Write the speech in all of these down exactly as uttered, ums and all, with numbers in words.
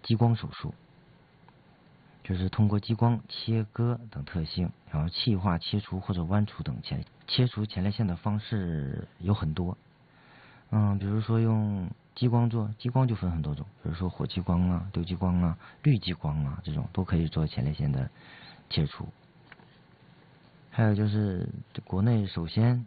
激光手术，就是通过激光切割等特性，然后气化、切除或者剜除等前切除前列腺的方式有很多。嗯，比如说用激光做，激光就分很多种，比如说火激光啊、流激光啊、绿激光啊，这种都可以做前列腺的切除。还有就是国内首先，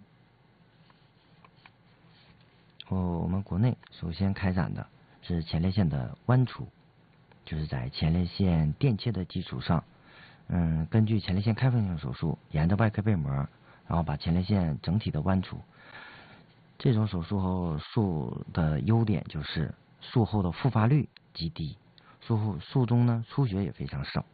哦，我们国内首先开展的是前列腺的剜除，就是在前列腺电切的基础上，嗯，根据前列腺开放性手术，沿着外科背膜，然后把前列腺整体的剜除。这种手术后术的优点就是术后的复发率极低，术后术中呢出血也非常少。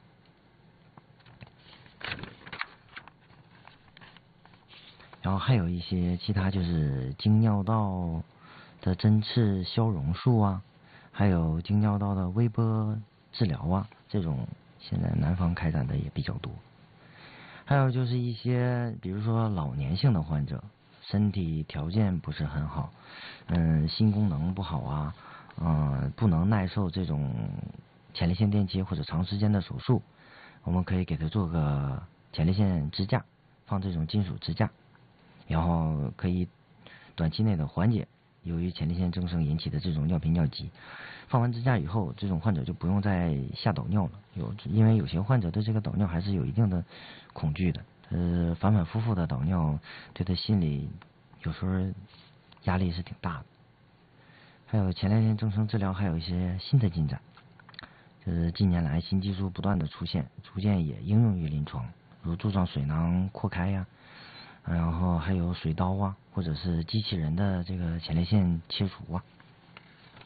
然后还有一些其他就是经尿道的针刺消融术啊，还有经尿道的微波治疗啊，这种现在南方开展的也比较多。还有就是一些比如说老年性的患者，身体条件不是很好，嗯，心功能不好啊，嗯，不能耐受这种前列腺电切或者长时间的手术，我们可以给他做个前列腺支架，放这种金属支架，然后可以短期内的缓解由于前列腺增生引起的这种尿频尿急。放完支架以后，这种患者就不用再下导尿了，有因为有些患者对这个导尿还是有一定的恐惧的，呃，反反复复的导尿对他心里有时候压力是挺大的。还有前列腺增生治疗还有一些新的进展，就是近年来新技术不断的出现，逐渐也应用于临床，如柱状水囊扩开呀、啊，然后还有水刀啊，或者是机器人的这个前列腺切除啊。